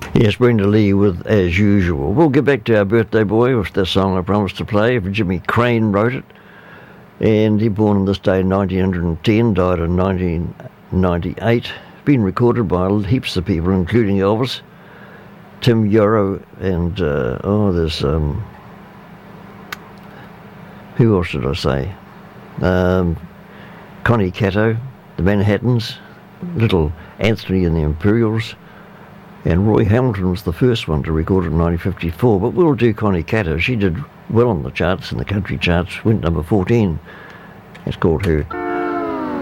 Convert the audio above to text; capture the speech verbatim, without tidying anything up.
Yes, Brenda Lee with As Usual. We'll get back to our birthday boy with the song I promised to play. Jimmy Crane wrote it, and he born on this day in nineteen ten, died in nineteen ninety-eight. Been recorded by heaps of people, including Elvis, Tim Yarrow, and uh, oh, there's um, who else did I say? Um, Connie Cato, the Manhattans, Little Anthony and the Imperials, and Roy Hamilton was the first one to record it in nineteen fifty-four. But we'll do Connie Cato. She did well on the charts, in the country charts, went number fourteen. It's called Her.